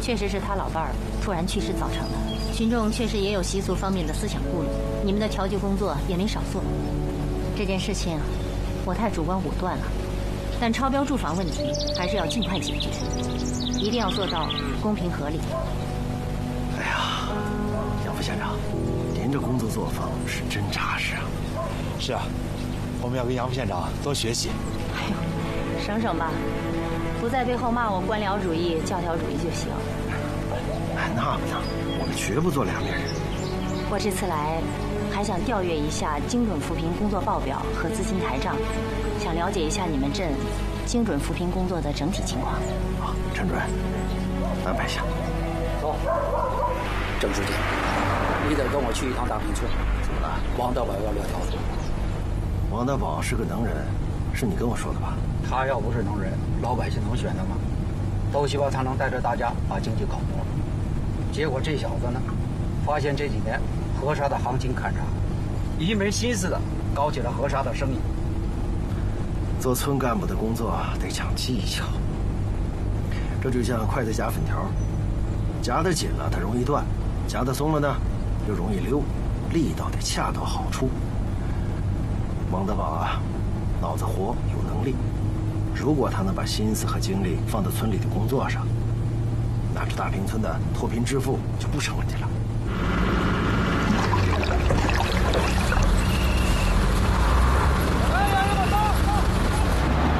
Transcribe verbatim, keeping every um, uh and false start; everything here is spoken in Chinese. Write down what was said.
确实是他老伴儿突然去世造成的。群众确实也有习俗方面的思想顾虑，你们的调解工作也没少做。这件事情我太主观武断了，但超标住房问题还是要尽快解决，一定要做到公平合理。 哎呀，杨副县长，您这工作作风是真扎实啊！ 是啊，我们要跟杨副县长多学习。 哎呦，省省吧，不在背后骂我官僚主义、教条主义就行。 哎，那不能，我们绝不做两面人。 我这次来，还想调阅一下精准扶贫工作报表和资金台账，想了解一下你们镇精准扶贫工作的整体情况。 好，陈主任，安排一下。 走，郑书记，你得跟我去一趟大坪村。 怎么了？ 王德宝要撂挑子。 王德宝是个能人，是你跟我说的吧？ 他要不是能人，老百姓能选他吗？都希望他能带着大家把经济搞活。结果这小子呢，发现这几年河沙的行情看差，一门心思的搞起了河沙的生意。 做村干部的工作得讲技巧，这就像筷子夹粉条，夹得紧了它容易断，夹得松了呢又容易溜，力道得恰到好处。王德宝啊，脑子活有能力，如果他能把心思和精力放到村里的工作上，那这大坪村的脱贫致富就不成问题了。